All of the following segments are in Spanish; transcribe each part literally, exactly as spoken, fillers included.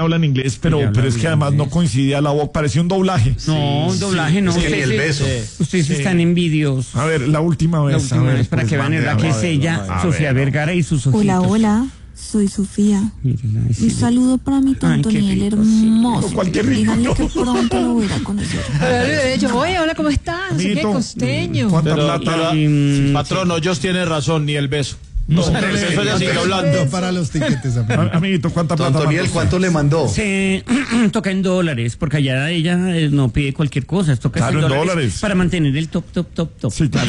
habla en inglés, pero, Ella pero habla es que bien además inglés. no coincidía la voz, parecía un doblaje. No, un doblaje no. Es que ni el Ustedes, beso. ustedes Sí. están envidiosos. A ver, la última vez. La última a ver, vez para pues, que vean mande, la a que ver. es ella, a Sofía ver, Vergara y sus ojitos. Hola, hola, soy Sofía. Mírela, ahí sí. Un saludo para mi Ay, qué Tantoniel rico, hermoso. sí. Cualquier rico, Díganle no. que pronto lo voy a ir a conocer. Yo, oye, hola, ¿cómo estás? No sé qué, Amiguito, costeño. ¿cuánta Pero, plata? pero, Mm, patrón, Hoyos tiene razón, ni el beso. No, O sea, el beso ya sigue hablando. Para los tiquetes, amigo. A- Amiguito, ¿cuánta plata? Antoniel, mandó? ¿cuánto le mandó? Se toca en dólares, porque allá ella eh, no pide cualquier cosa, toca Claro, en en dólares, dólares. para mantener el top, top, top, top. Sí, claro.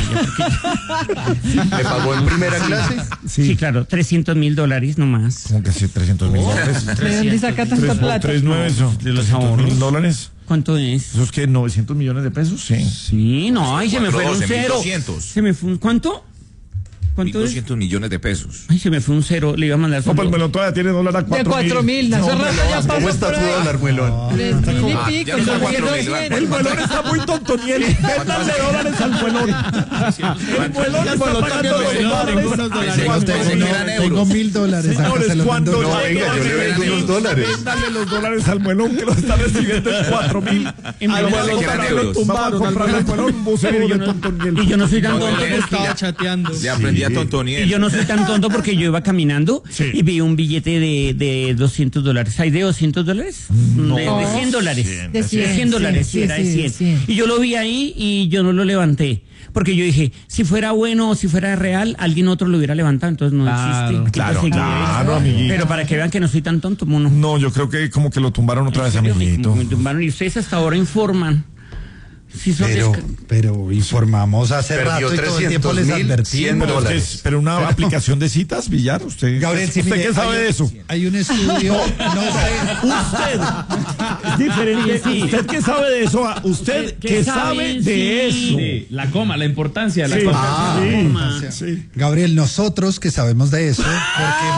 ¿Le pagó en primera clase? Sí, claro, trescientos mil dólares nomás. Como que sí, trescientos mil dólares. ¿De dónde saca tanta Tres, plata? tres, nueve, eso. de los trescientos ahorros. mil dólares. ¿Cuánto es? ¿Eso es que novecientos millones de pesos? Sí. Sí, no, ay, se me fue un cuatrocientos, cero. mil doscientos. Se me fue un, ¿cuánto? ¿Cuánto es? doscientos millones de pesos. Ay, se me fue un cero, le iba a mandar No, pues el solo. melón todavía tiene dólar a De cuatro cuatro mil, hace rato ya pasó ¿Cómo está por tu ahí. dólar, muelón? Tres mil y Ah, pico, ya está dos mil cuatro mil, doscientos. El melón está muy tontoniel. Véndanle dólares al melón. El melón está pagando los dólares. Tengo, Cuando- tengo, no, tengo mil dólares. Acá Señores, se los cuando mando. No, llegue venga, yo le ese vendo melón, unos dólares. Véndale los dólares al melón que lo está recibiendo en cuatro mil. En Al dólares. melón que eran comprarle- euros. vamos a comprarle al melón un bucero Pero de yo no- tontoniel. Y yo no soy tan No, tonto él porque... estaba chateando. Le aprendí a Tontoniel. Y yo no soy tan tonto porque yo iba caminando Sí. y vi un billete de, de doscientos dólares. ¿Hay de doscientos dólares? De, de cien dólares. De cien, De cien dólares, sí, sí, era de sí, cien. cien. Y yo lo vi ahí y yo no lo levanté. Porque yo dije, si fuera bueno o si fuera real, alguien otro lo hubiera levantado, entonces no Claro, existe. claro, Entonces, claro, amiguito. Pero para que vean que no soy tan tonto, mono. No, yo creo que como que lo tumbaron otra vez, amiguito. Me tumbaron y ustedes hasta ahora informan. Sí son Pero, desca- pero informamos hace Perdió rato y todo el tiempo les trescientos mil, cien advertimos. Pero, es que dólares. es- pero una aplicación de citas, Villar, usted. Gabriel, sí, ¿Usted mire, qué sabe hay- de eso? Hay un estudio, no sé. Usted. Es diferente. Sí, sí. ¿Usted qué sabe de eso? Ah, ¿Usted ¿Qué qué sabe? sabe Sí. de eso? Sí, la coma, la importancia de la Sí. coma. Ah, Sí. Toma. Sí. Gabriel, nosotros que sabemos de eso, porque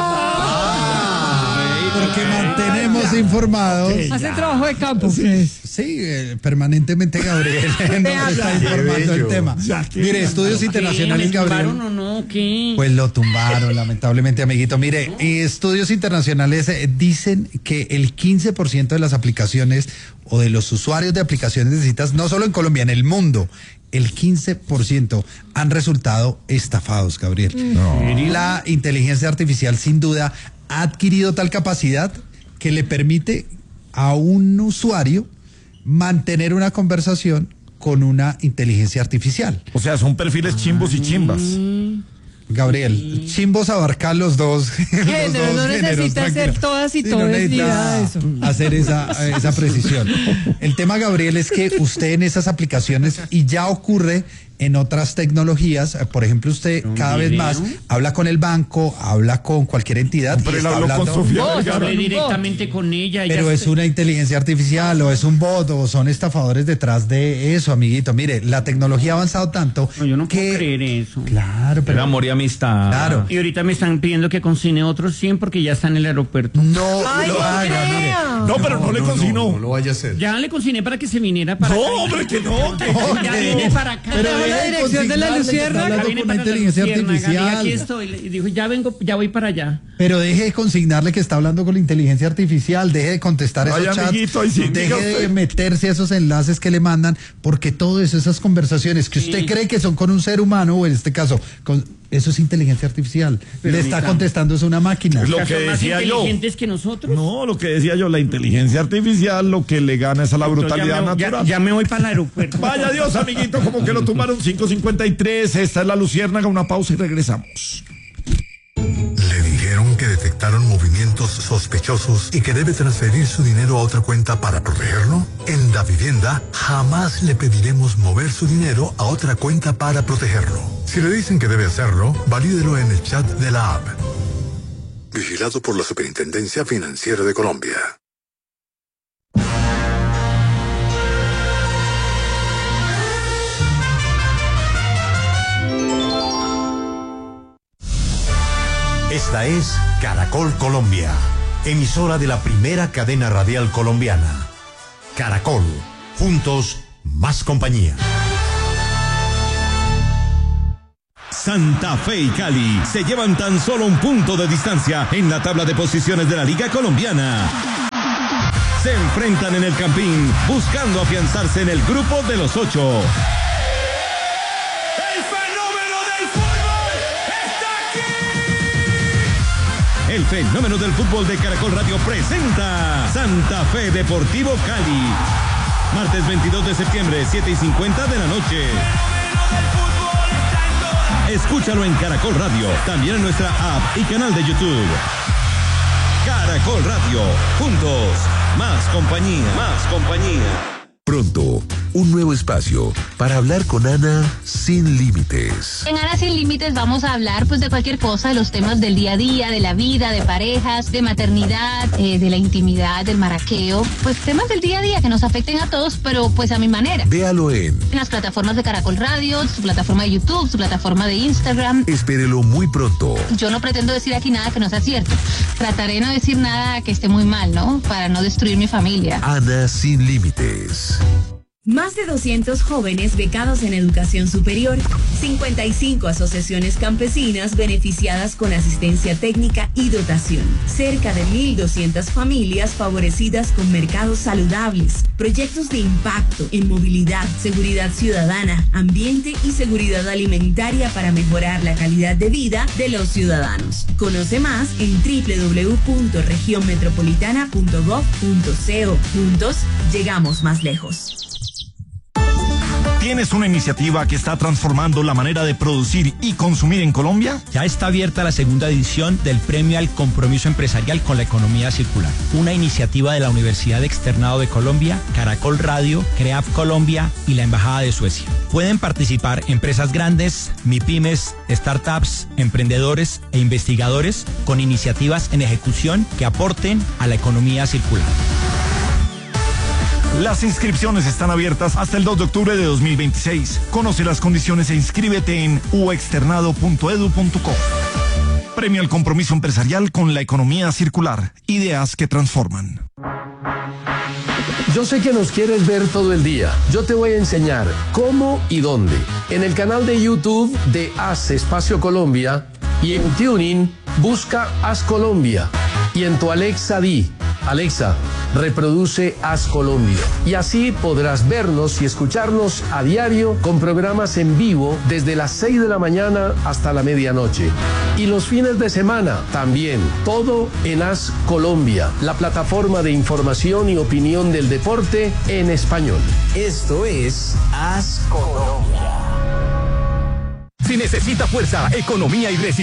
mantenemos, porque mantenemos informados. Hacen trabajo de campo. Sí, eh, permanentemente Gabriel nos está informando el tema. Ya que- Mire, estudios ¿Qué? internacionales, ¿Me Gabriel. tumbaron o no? ¿Qué? Pues lo tumbaron, lamentablemente, amiguito. Mire, eh, estudios internacionales eh, dicen que el quince por ciento de las aplicaciones o de los usuarios de aplicaciones de citas, no solo en Colombia, en el mundo, el quince por ciento han resultado estafados, Gabriel. La inteligencia artificial, sin duda, ha adquirido tal capacidad que le permite a un usuario mantener una conversación con una inteligencia artificial. O sea, son perfiles chimbos y chimbas. Gabriel, chimbos abarcar los dos. los Género, dos no géneros, necesita tranquilo. ser todas y Sí, todos, no ni necesita nada de eso. hacer esa, esa precisión. El tema, Gabriel, es que usted en esas aplicaciones, y ya ocurre en otras tecnologías, eh, por ejemplo, usted ¿Un cada vez video? más habla con el banco, habla con cualquier entidad, Pero y él está habló con hablando- Sofía Vos, Vergara. hablé directamente con ella. ella Pero es se- una inteligencia artificial o es un bot o son estafadores detrás de eso, amiguito. Mire, la tecnología ha avanzado tanto No, yo no que... puedo creer eso. Claro, Pero pero... amor y amistad. Claro. Y ahorita me están pidiendo que consigne otros cien porque ya está en el aeropuerto. No Ay, lo no haga, mire. creo. No, pero no, le consignó. No lo vaya a hacer. Ya le consigné para que se viniera para No, acá. hombre, que no, que no, Ya que viene no. para acá. Pero Dejó la deje de dirección de la consignarle que está Luciérnaga. hablando Ya viene con una para la inteligencia Luciérnaga, y artificial. aquí estoy. Y dijo, ya vengo, ya voy para allá. Pero deje de consignarle que está hablando con la inteligencia artificial, deje de contestar esos Ay, chats, amiguito, ahí sí, diga deje de usted. meterse a esos enlaces que le mandan, porque todo eso, esas conversaciones que usted Sí. cree que son con un ser humano, o en este caso, con, eso es inteligencia artificial. Pero le está ahorita- contestando es una máquina. Es lo O sea, que son más decía yo. inteligentes que nosotros. No, lo que decía yo, la inteligencia artificial lo que le gana es a la Entonces, brutalidad ya me, natural. Ya, ya me voy para el aeropuerto. Vaya Dios, amiguito, como que lo tumbaron. Cinco cincuenta y tres, esta es la Luciérnaga, una pausa y regresamos. Le dijeron que detectaron movimientos sospechosos y que debe transferir su dinero a otra cuenta para protegerlo. En Davivienda jamás le pediremos mover su dinero a otra cuenta para protegerlo. Si le dicen que debe hacerlo, valídelo en el chat de la app. Vigilado por la Superintendencia Financiera de Colombia. Esta es Caracol Colombia, emisora de la primera cadena radial colombiana. Caracol, juntos, más compañía. Santa Fe y Cali se llevan tan solo un punto de distancia en la tabla de posiciones de la Liga Colombiana. se enfrentan en el Campín buscando afianzarse en el grupo de los ocho. ¡El fenómeno del fútbol está aquí! El fenómeno del fútbol de Caracol Radio presenta Santa Fe Deportivo Cali. Martes veintidós de septiembre, siete y cincuenta de la noche. Escúchalo en Caracol Radio, también en nuestra app y canal de YouTube. Caracol Radio, juntos, más compañía, más compañía. Pronto, un nuevo espacio para hablar con Ana sin límites. En Ana Sin Límites vamos a hablar pues de cualquier cosa, de los temas del día a día, de la vida, de parejas, de maternidad, eh, de la intimidad, del maraqueo, pues temas del día a día que nos afecten a todos, pero pues a mi manera. Véalo en En las plataformas de Caracol Radio, su plataforma de YouTube, su plataforma de Instagram. Espérelo muy pronto. Yo no pretendo decir aquí nada que no sea cierto. Trataré de no decir nada que esté muy mal, ¿no? Para no destruir mi familia. Ana sin límites. Más de doscientos jóvenes becados en educación superior, cincuenta y cinco asociaciones campesinas beneficiadas con asistencia técnica y dotación, cerca de mil doscientas familias favorecidas con mercados saludables, proyectos de impacto en movilidad, seguridad ciudadana, ambiente y seguridad alimentaria para mejorar la calidad de vida de los ciudadanos. Conoce más en doble u doble u doble u punto región metropolitana punto gov punto co. Juntos llegamos más lejos. ¿Tienes una iniciativa que está transformando la manera de producir y consumir en Colombia? Ya está abierta la segunda edición del Premio al Compromiso Empresarial con la Economía Circular, una iniciativa de la Universidad Externado de Colombia, Caracol Radio, CREAF Colombia y la Embajada de Suecia. Pueden participar empresas grandes, MIPYMES, startups, emprendedores e investigadores con iniciativas en ejecución que aporten a la economía circular. Las inscripciones están abiertas hasta el dos de octubre de dos mil veintiséis. Conoce las condiciones e inscríbete en u externado punto edu punto co. Premio al compromiso empresarial con la economía circular. Ideas que transforman. Yo sé que nos quieres ver todo el día. Yo te voy a enseñar cómo y dónde. En el canal de YouTube de Haz Espacio Colombia y en Tuning busca Haz Colombia. Y en tu Alexa di, Alexa, reproduce Haz Colombia. Y así podrás vernos y escucharnos a diario con programas en vivo desde las seis de la mañana hasta la medianoche. Y los fines de semana también, todo en Haz Colombia, la plataforma de información y opinión del deporte en español. Esto es Haz Colombia. Si necesita fuerza, economía y resistencia.